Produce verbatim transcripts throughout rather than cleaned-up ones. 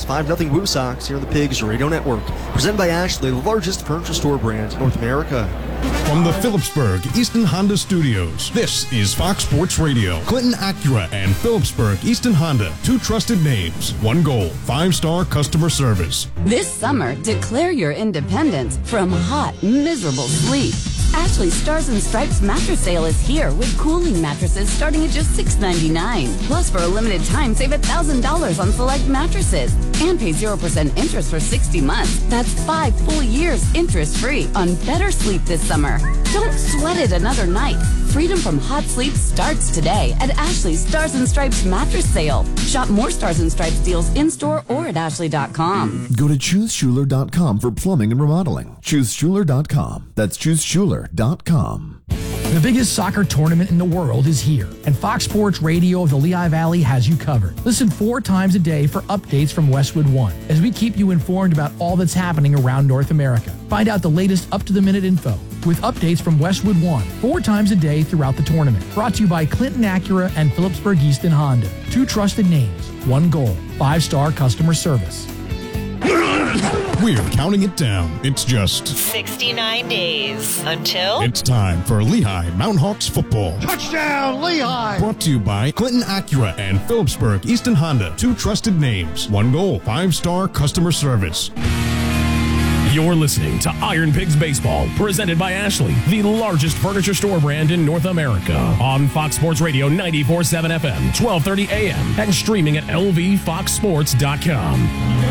five nothing Woo Sox here on the Pigs Radio Network. Presented by Ashley, the largest furniture store brand in North America. From the Phillipsburg Easton Honda Studios, this is Fox Sports Radio. Clinton Acura and Phillipsburg Easton Honda, two trusted names, one goal, five-star customer service. This summer, declare your independence from hot, miserable sleep. Ashley Stars and Stripes mattress sale is here with cooling mattresses starting at just six ninety-nine. Plus, for a limited time, save one thousand dollars on select mattresses and pay zero percent interest for sixty months. That's five full years interest-free on better sleep this summer. Don't sweat it another night. Freedom from hot sleep starts today at Ashley's Stars and Stripes mattress sale. Shop more Stars and Stripes deals in-store or at ashley dot com. Go to choose schuler dot com for plumbing and remodeling. choose schuler dot com. That's choose schuler dot com. The biggest soccer tournament in the world is here, and Fox Sports Radio of the Lehigh Valley has you covered. Listen four times a day for updates from Westwood One, as we keep you informed about all that's happening around North America. Find out the latest up-to-the-minute info with updates from Westwood One, four times a day throughout the tournament. Brought to you by Clinton Acura and Phillipsburg Easton Honda. Two trusted names, one goal, five-star customer service. We're counting it down. It's just sixty-nine days until it's time for Lehigh Mountain Hawks football. Touchdown, Lehigh! Brought to you by Clinton Acura and Phillipsburg Easton Honda. Two trusted names, one goal, five-star customer service. You're listening to Iron Pigs Baseball, presented by Ashley, the largest furniture store brand in North America. On Fox Sports Radio ninety-four point seven F M, twelve thirty A M, and streaming at L V fox sports dot com.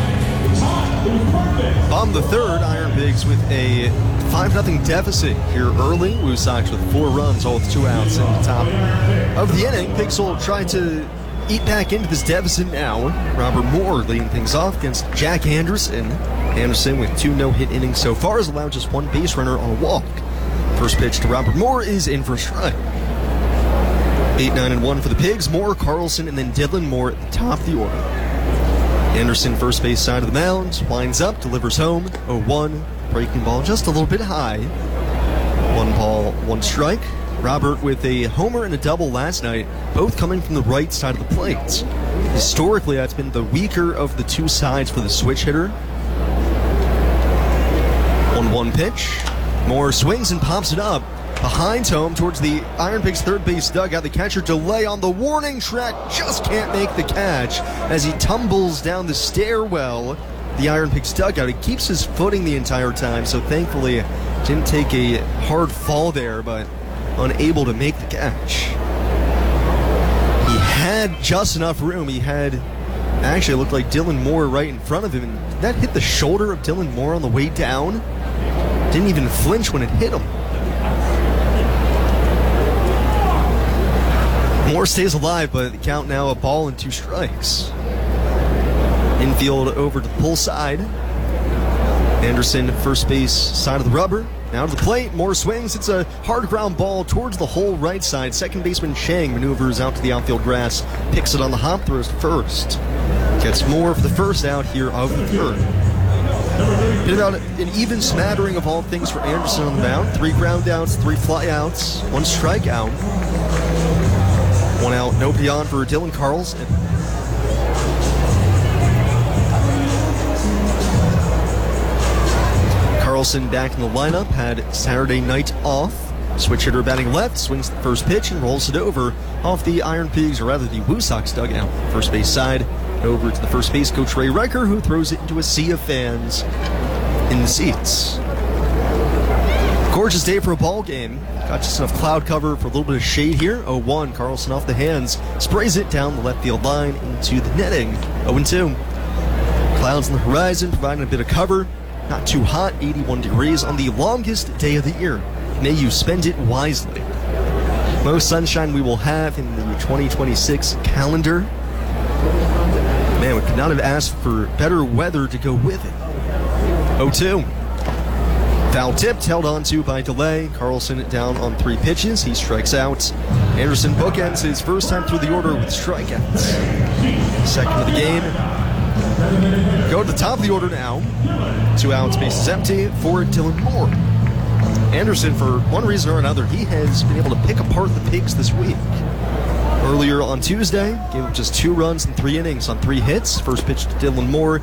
Bottom the third, Iron Pigs with a five nothing deficit here early. Woo Sox with four runs, all with two outs in the top of the inning. Pigs will try to eat back into this deficit now. Robert Moore leading things off against Jack Anderson. Anderson with two no-hit innings so far has allowed just one base runner on a walk. First pitch to Robert Moore is in for a strike. eight nine and one for the Pigs. Moore, Carlson, and then Dylan Moore at the top of the order. Anderson, first base side of the mound, winds up, delivers home, oh one, breaking ball just a little bit high. One ball, one strike. Robert with a homer and a double last night, both coming from the right side of the plate. Historically, that's been the weaker of the two sides for the switch hitter. one one pitch. Moore swings and pops it up. Behind home towards the Iron Pigs third base dugout. The catcher delay on the warning track, just can't make the catch as he tumbles down the stairwell. The Iron Pigs dugout. He keeps his footing the entire time, so thankfully didn't take a hard fall there, but unable to make the catch. He had just enough room. He had, actually it looked like Dylan Moore right in front of him, and that hit the shoulder of Dylan Moore on the way down. Didn't even flinch when it hit him. Moore stays alive, but the count now a ball and two strikes. Infield over to the pull side. Anderson, first base side of the rubber. Now to the plate. Moore swings. It's a hard ground ball towards the whole right side. Second baseman Chang maneuvers out to the outfield grass. Picks it on the hop, throws to first. Gets Moore for the first out here of the third. Been about an even smattering of all things for Anderson on the mound. Three ground outs, three fly outs, one strikeout. One out, nobody on for Dylan Carlson. Carlson back in the lineup, had Saturday night off. Switch hitter batting left, swings the first pitch and rolls it over off the Iron Pigs, or rather the Woo Sox dugout. First base side, over to the first base coach Ray Riker, who throws it into a sea of fans in the seats. Gorgeous day for a ball game. Got just enough cloud cover for a little bit of shade here. oh one, Carlson off the hands, sprays it down the left field line into the netting. oh two. Clouds on the horizon, providing a bit of cover. Not too hot, eighty-one degrees on the longest day of the year. May you spend it wisely. Most sunshine we will have in the twenty twenty-six calendar. Man, we could not have asked for better weather to go with it. oh two. Foul tipped, held on to by delay. Carlson down on three pitches. He strikes out. Anderson bookends his first time through the order with strikeouts. Second of the game. Go to the top of the order now. Two outs, bases empty for Dylan Moore. Anderson, for one reason or another, he has been able to pick apart the Pigs this week. Earlier on Tuesday, gave up just two runs in three innings on three hits. First pitch to Dylan Moore.